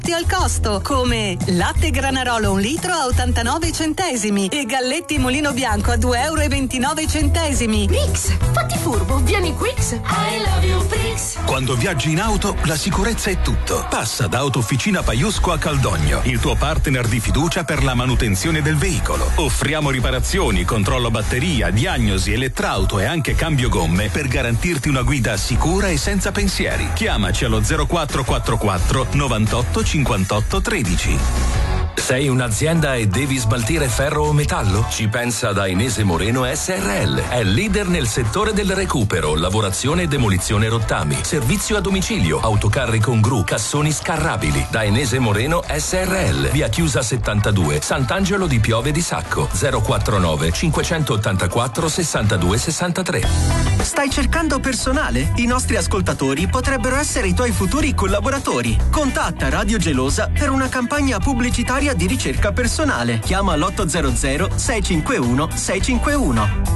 al costo, come latte Granarolo 1 litro a 89 centesimi e galletti Mulino Bianco a 2,29 €. Prix, fatti furbo, vieni Quix. I love you Prix. Quando viaggi in auto, la sicurezza è tutto. Passa da Autofficina Paiusco a Caldogno, il tuo partner di fiducia per la manutenzione del veicolo. Offriamo riparazioni, controllo batteria, diagnosi, elettrauto e anche cambio gomme per garantirti una guida sicura e senza pensieri. Chiamaci allo 0444 98 58 13. Sei un'azienda e devi smaltire ferro o metallo? Ci pensa Dainese Moreno SRL. È leader nel settore del recupero, lavorazione e demolizione rottami, servizio a domicilio, autocarri con gru, cassoni scarrabili. Dainese Moreno SRL. Via Chiusa 72, Sant'Angelo di Piove di Sacco. 049 584 62 63. Stai cercando personale? I nostri ascoltatori potrebbero essere i tuoi futuri collaboratori. Contatta Radio Gelosa per una campagna pubblicitaria di ricerca personale. Chiama l'800 651 651.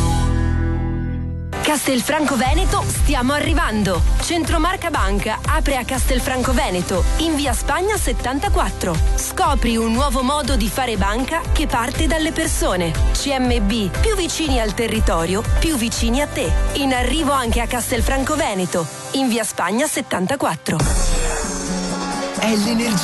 Castelfranco Veneto, stiamo arrivando. Centromarca Banca apre a Castelfranco Veneto, in via Spagna 74. Scopri un nuovo modo di fare banca che parte dalle persone. CMB, più vicini al territorio, più vicini a te. In arrivo anche a Castelfranco Veneto, in via Spagna 74. È l'energia